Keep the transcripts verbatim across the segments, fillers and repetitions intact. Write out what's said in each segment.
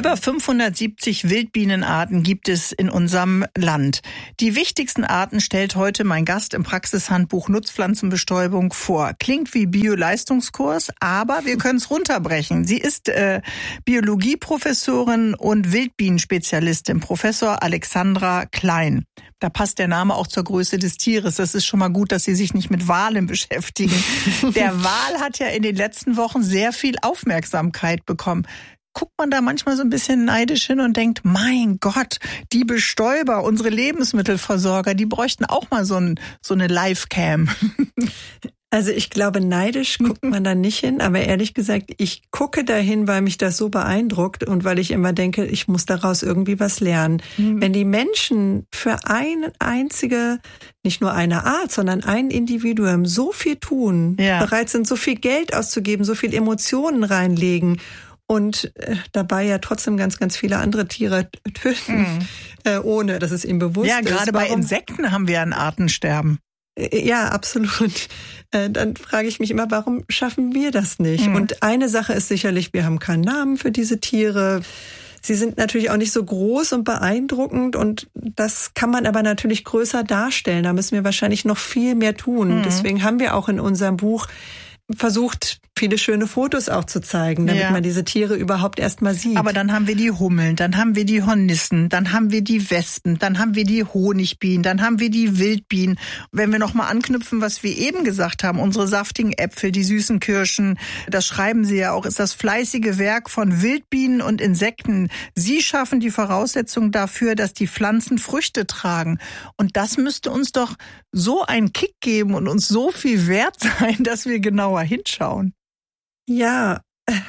Über fünfhundertsiebzig Wildbienenarten gibt es in unserem Land. Die wichtigsten Arten stellt heute mein Gast im Praxishandbuch Nutzpflanzenbestäubung vor. Klingt wie Bio-Leistungskurs, aber wir können es runterbrechen. Sie ist äh, Biologieprofessorin und Wildbienenspezialistin, Professor Alexandra Klein. Da passt der Name auch zur Größe des Tieres. Das ist schon mal gut, dass Sie sich nicht mit Walen beschäftigen. Der Wal hat ja in den letzten Wochen sehr viel Aufmerksamkeit bekommen. Guckt man da manchmal so ein bisschen neidisch hin und denkt, mein Gott, die Bestäuber, unsere Lebensmittelversorger, die bräuchten auch mal so, ein, so eine Livecam. Also ich glaube, neidisch guckt man da nicht hin, aber ehrlich gesagt, ich gucke dahin, weil mich das so beeindruckt und weil ich immer denke, ich muss daraus irgendwie was lernen. Mhm. Wenn die Menschen für eine einzige, nicht nur eine Art, sondern ein Individuum so viel tun, ja. bereit sind, so viel Geld auszugeben, so viel Emotionen reinlegen und äh, dabei ja trotzdem ganz, ganz viele andere Tiere töten, mhm. äh, ohne dass es ihnen bewusst ja, ist. Ja, gerade bei Insekten haben wir ein Artensterben. Ja, absolut. Dann frage ich mich immer, warum schaffen wir das nicht? Mhm. Und eine Sache ist sicherlich, wir haben keinen Namen für diese Tiere. Sie sind natürlich auch nicht so groß und beeindruckend und das kann man aber natürlich größer darstellen. Da müssen wir wahrscheinlich noch viel mehr tun. Mhm. Deswegen haben wir auch in unserem Buch versucht, viele schöne Fotos auch zu zeigen, damit ja. man diese Tiere überhaupt erst mal sieht. Aber dann haben wir die Hummeln, dann haben wir die Hornissen, dann haben wir die Wespen, dann haben wir die Honigbienen, dann haben wir die Wildbienen. Wenn wir noch mal anknüpfen, was wir eben gesagt haben, unsere saftigen Äpfel, die süßen Kirschen, das schreiben Sie ja auch, ist das fleißige Werk von Wildbienen und Insekten. Sie schaffen die Voraussetzung dafür, dass die Pflanzen Früchte tragen. Und das müsste uns doch so einen Kick geben und uns so viel wert sein, dass wir genauer hinschauen. Ja,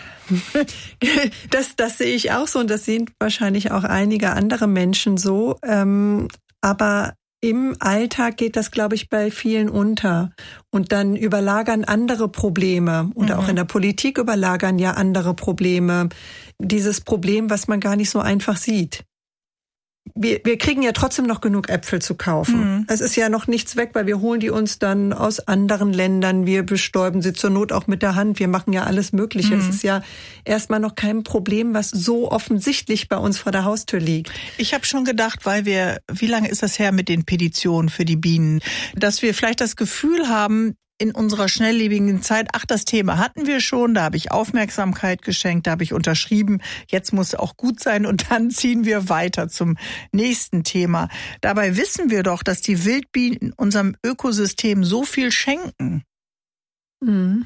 das, das sehe ich auch so und das sehen wahrscheinlich auch einige andere Menschen so. Ähm, aber im Alltag geht das, glaube ich, bei vielen unter. Und dann überlagern andere Probleme oder mhm. auch in der Politik überlagern ja andere Probleme. Dieses Problem, was man gar nicht so einfach sieht. Wir, wir kriegen ja trotzdem noch genug Äpfel zu kaufen. Mhm. Es ist ja noch nichts weg, weil wir holen die uns dann aus anderen Ländern. Wir bestäuben sie zur Not auch mit der Hand. Wir machen ja alles Mögliche. Mhm. Es ist ja erstmal noch kein Problem, was so offensichtlich bei uns vor der Haustür liegt. Ich habe schon gedacht, weil wir, wie lange ist das her mit den Petitionen für die Bienen, dass wir vielleicht das Gefühl haben, in unserer schnelllebigen Zeit, ach, das Thema hatten wir schon, da habe ich Aufmerksamkeit geschenkt, da habe ich unterschrieben, jetzt muss auch gut sein und dann ziehen wir weiter zum nächsten Thema. Dabei wissen wir doch, dass die Wildbienen unserem Ökosystem so viel schenken. Mhm.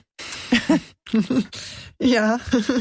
Ja,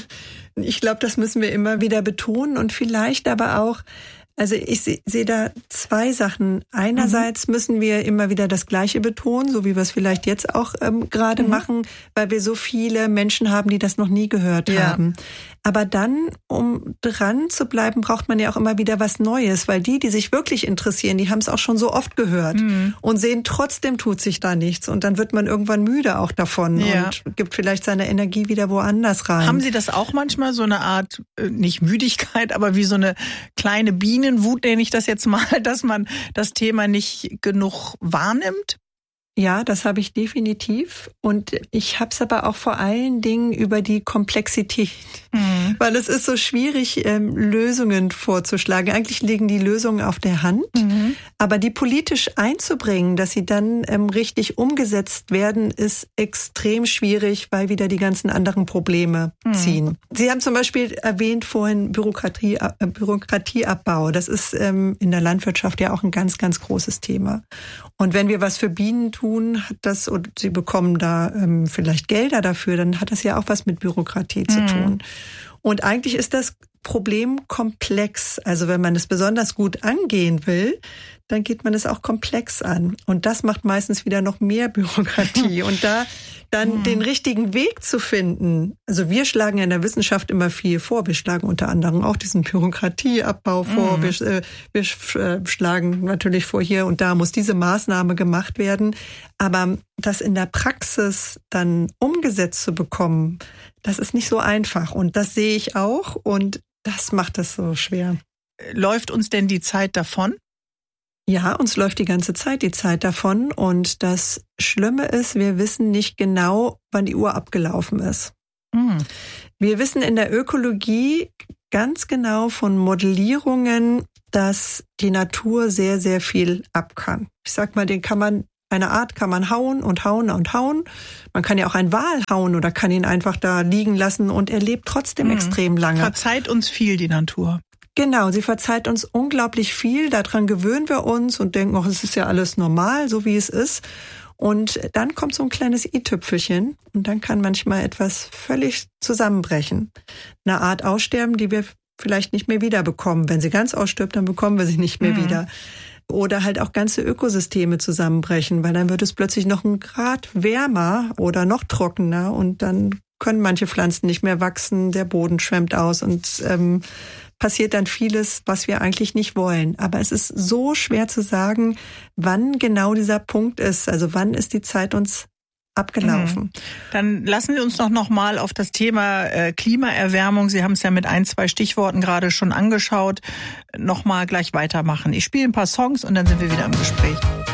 ich glaube, das müssen wir immer wieder betonen und vielleicht aber auch, also ich sehe seh da zwei Sachen. Einerseits mhm. müssen wir immer wieder das Gleiche betonen, so wie wir es vielleicht jetzt auch ähm, gerade mhm. machen, weil wir so viele Menschen haben, die das noch nie gehört ja. haben. Aber dann, um dran zu bleiben, braucht man ja auch immer wieder was Neues, weil die, die sich wirklich interessieren, die haben es auch schon so oft gehört mhm. und sehen, trotzdem tut sich da nichts. Und dann wird man irgendwann müde auch davon ja. und gibt vielleicht seine Energie wieder woanders rein. Haben Sie das auch manchmal, so eine Art, nicht Müdigkeit, aber wie so eine kleine Bienenwut, nenne ich das jetzt mal, dass man das Thema nicht genug wahrnimmt? Ja, das habe ich definitiv. Und ich habe es aber auch vor allen Dingen über die Komplexität. Mhm. Weil es ist so schwierig, ähm, Lösungen vorzuschlagen. Eigentlich liegen die Lösungen auf der Hand. Mhm. Aber die politisch einzubringen, dass sie dann ähm, richtig umgesetzt werden, ist extrem schwierig, weil wieder die ganzen anderen Probleme mhm. ziehen. Sie haben zum Beispiel erwähnt vorhin Bürokratie, äh, Bürokratieabbau. Das ist ähm, in der Landwirtschaft ja auch ein ganz, ganz großes Thema. Und wenn wir was für Bienen tun, hat das, und sie bekommen da ähm, vielleicht Gelder dafür, dann hat das ja auch was mit Bürokratie zu tun. Mhm. Und eigentlich ist das Problem komplex. Also wenn man es besonders gut angehen will, dann geht man es auch komplex an. Und das macht meistens wieder noch mehr Bürokratie. Und da dann mhm. den richtigen Weg zu finden. Also wir schlagen ja in der Wissenschaft immer viel vor. Wir schlagen unter anderem auch diesen Bürokratieabbau vor. Mhm. Wir, äh, wir äh, schlagen natürlich vor, hier und da muss diese Maßnahme gemacht werden. Aber das in der Praxis dann umgesetzt zu bekommen, das ist nicht so einfach. Und das sehe ich auch. Und das macht es so schwer. Läuft uns denn die Zeit davon? Ja, uns läuft die ganze Zeit die Zeit davon. Und das Schlimme ist, wir wissen nicht genau, wann die Uhr abgelaufen ist. Mhm. Wir wissen in der Ökologie ganz genau von Modellierungen, dass die Natur sehr, sehr viel ab kann. Ich sag mal, den kann man, eine Art kann man hauen und hauen und hauen. Man kann ja auch einen Wal hauen oder kann ihn einfach da liegen lassen und er lebt trotzdem mhm. extrem lange. Verzeiht uns viel, die Natur. Genau, sie verzeiht uns unglaublich viel. Daran gewöhnen wir uns und denken, oh, es ist ja alles normal, so wie es ist. Und dann kommt so ein kleines i-Tüpfelchen und dann kann manchmal etwas völlig zusammenbrechen. Eine Art aussterben, die wir vielleicht nicht mehr wiederbekommen. Wenn sie ganz ausstirbt, dann bekommen wir sie nicht mehr mhm. wieder. Oder halt auch ganze Ökosysteme zusammenbrechen, weil dann wird es plötzlich noch ein Grad wärmer oder noch trockener und dann können manche Pflanzen nicht mehr wachsen, der Boden schwemmt aus und ähm, passiert dann vieles, was wir eigentlich nicht wollen. Aber es ist so schwer zu sagen, wann genau dieser Punkt ist. Also wann ist die Zeit uns abgelaufen. Mhm. Dann lassen Sie uns doch noch mal auf das Thema äh, Klimaerwärmung, Sie haben es ja mit ein, zwei Stichworten gerade schon angeschaut, noch mal gleich weitermachen. Ich spiele ein paar Songs und dann sind wir wieder im Gespräch.